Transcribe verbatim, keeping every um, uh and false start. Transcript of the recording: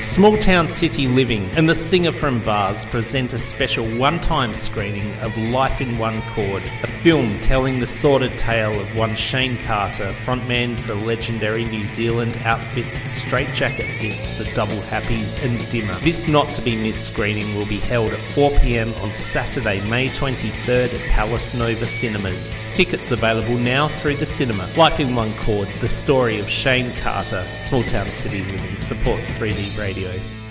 Small Town City Living and the singer from Vars present a special one-time screening of Life in One Chord, a film telling the sordid tale of one Shane Carter, frontman for legendary New Zealand outfits Straight Jacket Hits, the Double Happies and Dimmer. This not-to-be-missed screening will be held at four p m on Saturday, May twenty-third at Palace Nova Cinemas. Tickets available now through the cinema. Life in One Chord, the story of Shane Carter. Small Town City Living supports three D Radio.